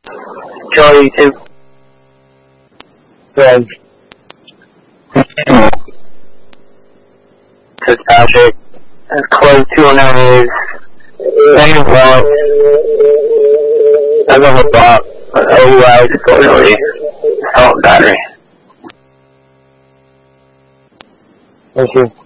Charlie 2. Good. To Patrick. Close 209 is main point. I'm on the block. Otherwise, totally assault battery. Thank you.